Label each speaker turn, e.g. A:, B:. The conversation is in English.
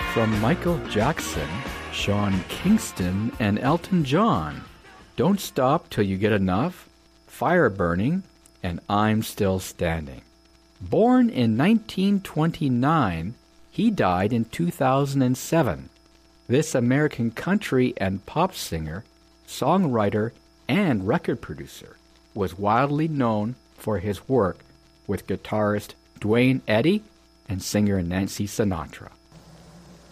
A: From Michael Jackson, Sean Kingston, and Elton John, Don't Stop Till You Get Enough, Fire Burning, and I'm Still Standing. Born in 1929, he died in 2007. This American country and pop singer, songwriter, and record producer was widely known for his work with guitarist Duane Eddy and singer Nancy Sinatra.